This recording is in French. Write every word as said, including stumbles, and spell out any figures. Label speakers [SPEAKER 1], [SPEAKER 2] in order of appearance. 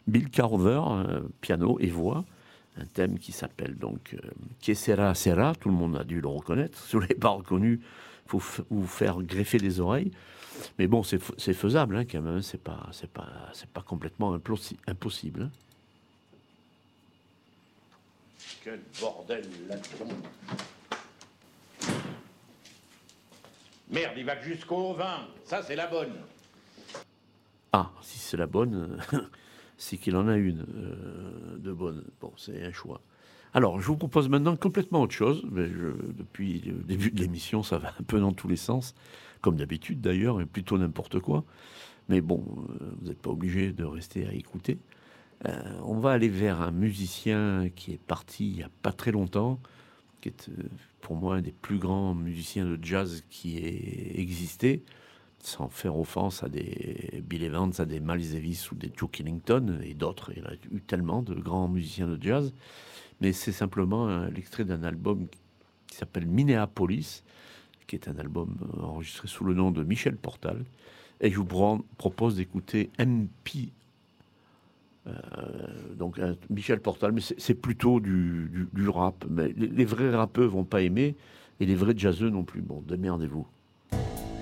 [SPEAKER 1] Bill Carver, euh, piano et voix, un thème qui s'appelle donc euh, Que sera sera, tout le monde a dû le reconnaître. Si vous ne l'avez pas reconnu, il faut f- vous faire greffer les oreilles. Mais bon, c'est, f- c'est faisable hein, quand même, c'est pas, c'est pas, c'est pas complètement implosi- impossible. Hein. Quel bordel là-dedans.
[SPEAKER 2] Merde, il va que jusqu'au vingt. Ça, c'est la bonne.
[SPEAKER 1] Ah, si c'est la bonne, c'est qu'il en a une euh, de bonne. Bon, c'est un choix. Alors, je vous propose maintenant complètement autre chose. Mais je- depuis le début de l'émission, ça va un peu dans tous les sens, comme d'habitude d'ailleurs, et plutôt n'importe quoi. Mais bon, euh, vous n'êtes pas obligé de rester à écouter. Euh, on va aller vers un musicien qui est parti il n'y a pas très longtemps, qui est euh, pour moi un des plus grands musiciens de jazz qui ait existé, sans faire offense à des Bill Evans, à des Miles Davis ou des Duke Ellington et d'autres. Il y en a eu tellement de grands musiciens de jazz, mais c'est simplement un- l'extrait d'un album qui s'appelle Minneapolis, qui est un album euh, enregistré sous le nom de Michel Portal. Et je vous pro- propose d'écouter M P. Euh, donc un- Michel Portal, mais c'est c'est plutôt du, du- du rap. Mais les, les vrais rappeurs vont pas aimer et les vrais jazzeux non plus. Bon, démerdez-vous.